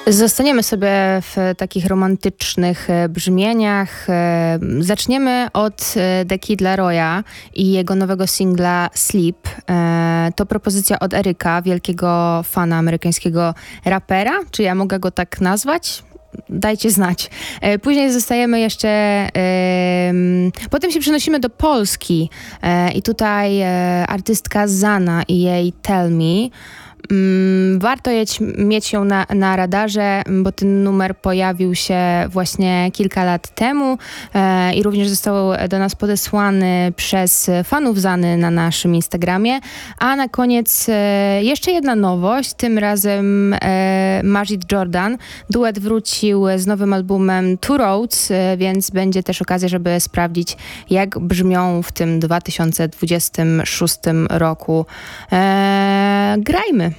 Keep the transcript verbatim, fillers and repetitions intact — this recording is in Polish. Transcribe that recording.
Zostaniemy sobie w takich romantycznych brzmieniach. Zaczniemy od The Kid Laroya i jego nowego singla Sleep. To propozycja od Eryka, wielkiego fana amerykańskiego rapera. Czy ja mogę go tak nazwać? Dajcie znać. Później zostajemy jeszcze... Um, potem się przenosimy do Polski e, i tutaj e, artystka Zana i jej Tell Me. Um, warto mieć, mieć ją na, na radarze, bo ten numer pojawił się właśnie kilka lat temu e, i również został do nas podesłany przez fanów Zany na naszym Instagramie. A na koniec e, jeszcze jedna nowość, tym razem e, Majid Jordan. Duet wrócił z nowym albumem Two Roads, e, więc będzie też okazja, żeby sprawdzić, jak brzmią w tym dwa tysiące dwudziestym szóstym roku. E, grajmy!